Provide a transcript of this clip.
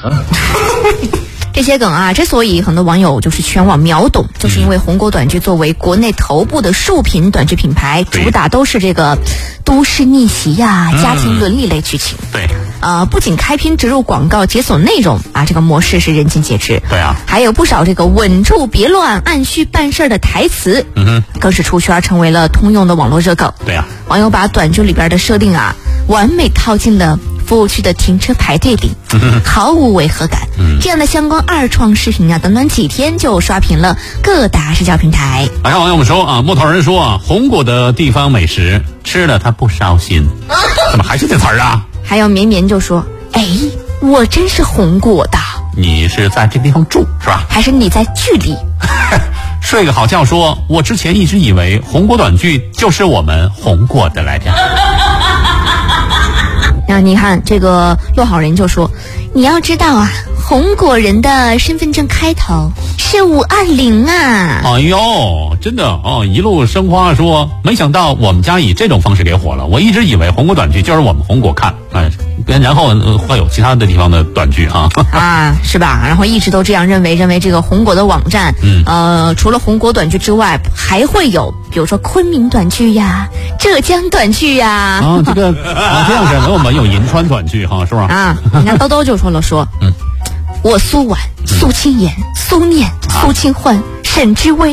这些梗啊，之所以很多网友就是全网秒懂，就是因为红果短剧作为国内头部的竖屏短剧品牌，主打都是这个都市逆袭呀、家庭伦理类剧情。 对。 不仅开篇植入广告解锁内容啊，这个模式是人尽皆知。 对啊， 还有不少这个稳住别乱、按需办事的台词，更是出圈成为了通用的网络热梗。 对啊， 网友把短剧里边的设定啊，完美套进了服务区的停车排队里，毫无违和感。这样的相关二创视频啊，短短几天就刷屏了各大社交平台。 还有网友们说啊，木头人说啊，红果的地方美食吃了它不烧心，怎么还是这词儿啊？ 还有绵绵就说，哎，我真是红果的。 你是在这个地方住是吧？ 还是你在剧里？ 睡个好觉说，我之前一直以为红果短剧就是我们红果的来着。 那你看这个陆好人就说，你要知道啊，红果人的身份证开头是520啊。 哎呦，真的哦，一路生花说，没想到我们家以这种方式给火了。我一直以为红果短剧就是我们红果看，然后会有其他的地方的短剧啊， 是吧？然后一直都这样认为这个红果的网站，除了红果短剧之外，还会有比如说昆明短剧呀、浙江短剧呀。 这样是我们有银川短剧哈，是吧？ 你看兜兜就说了我苏婉、苏清妍、苏念、苏清焕、沈之薇